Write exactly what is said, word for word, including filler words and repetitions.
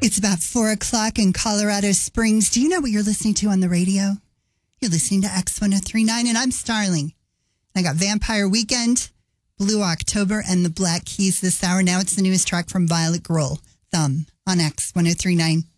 It's about four o'clock in Colorado Springs. Do you know what you're listening to on the radio? You're listening to X ten thirty-nine, and I'm Starling. I got Vampire Weekend, Blue October, and the Black Keys this hour. Now it's the newest track from Violet Grohl, Thumb, on X ten thirty-nine.